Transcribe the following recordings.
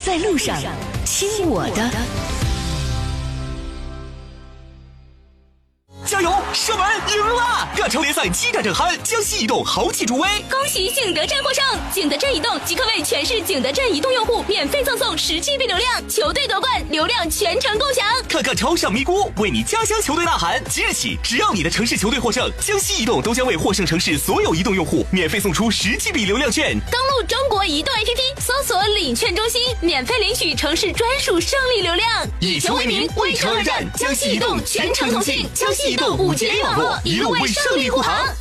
在路上，听我的。 加油！射门赢了！各城联赛激战正酣，江西移动豪气助威！ 恭喜景德镇获胜！景德镇移动即可为全市景德镇移动用户免费赠送10GB 流量，球队夺冠，流量全程共享。 看看超上咪咕，为你家乡球队呐喊！即日起，只要你的城市球队获胜，江西移动都将为获胜城市所有移动用户免费送出10GB 流量券。 登录中国移动 APP， 搜索领券中心，免费领取城市专属胜利流量。 以球为名，为城而战，江西移动全程同庆，江西移动5G网络，一路为胜利护航。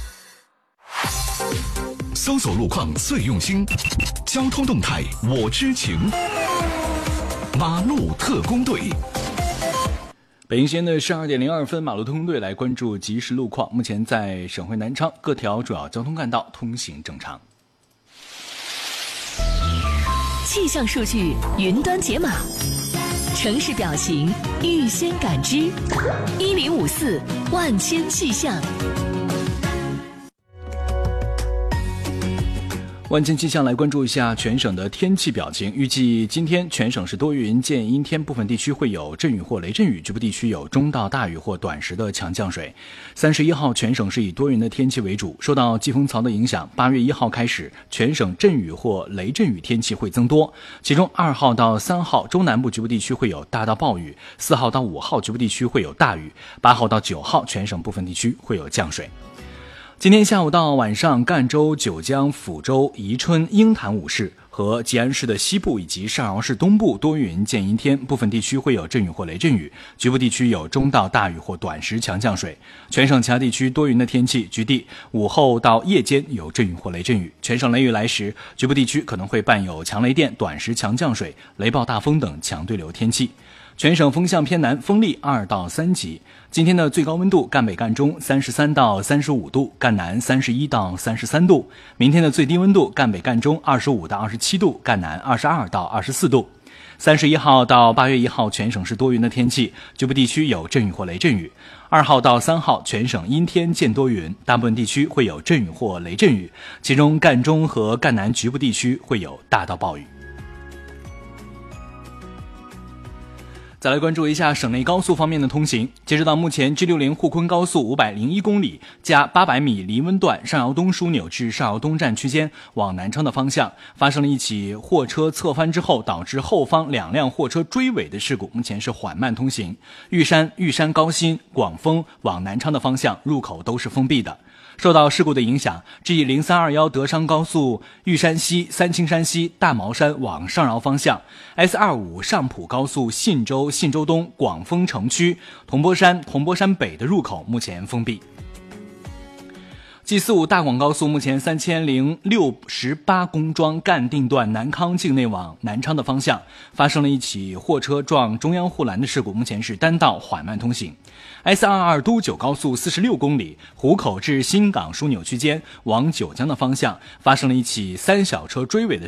搜索路况最用心，交通动态我知情。马路特工队。 北京时间的12点02分，马路特工队来关注即时路况。目前在省会南昌各条主要交通干道通行正常。 气象数据云端解码，城市表情预先感知，1054万千气象。 万千气象来关注一下全省的天气表情。预计今天全省是多云见阴天，部分地区会有阵雨或雷阵雨，局部地区有中到大雨或短时的强降水。31号全省是以多云的天气为主，受到季风槽的影响，8月1号开始，全省阵雨或雷阵雨天气会增多，其中2号到3号中南部局部地区会有大到暴雨，4号到5号局部地区会有大雨，8号到9号全省部分地区会有降水。今天下午到晚上，赣州、九江、抚州、宜春、鹰潭五市和吉安市的西部以及上饶市东部多云见阴天，部分地区会有阵雨或雷阵雨，局部地区有中到大雨或短时强降水。全省其他地区多云的天气，局地午后到夜间有阵雨或雷阵雨。全省雷雨来时，局部地区可能会伴有强雷电、短时强降水、雷暴大风等强对流天气。全省风向偏南，风力2到3级。今天的最高温度，赣北赣中33到35度，赣南31到33度。明天的最低温度，赣北赣中25到27度，赣南22到24度。31号到8月1号全省是多云的天气，局部地区有阵雨或雷阵雨。2号到3号全省阴天见多云，大部分地区会有阵雨或雷阵雨，其中赣中和赣南局部地区会有大到暴雨。再来关注一下省内高速方面的通行。截止到目前 G60 沪昆高速501公里加800米离温段上饶东枢纽至上饶东站区间往南昌的方向发生了一起货车侧翻之后导致后方2辆货车追尾的事故，目前是缓慢通行。玉山高新、广丰往南昌的方向入口都是封闭的。受到事故的影响， G0321 德商高速玉山西、三清山西、大毛山往上饶方向， S25 上浦高速信州东、广丰城区、铜钵山北的入口目前封闭。G45 大广高速目前3068公庄赣定段南康境内往南昌的方向发生了一起货车撞中央护栏的事故，目前是单道缓慢通行。S22 都九高速46公里湖口至新港枢纽区间往九江的方向发生了一起3小车追尾的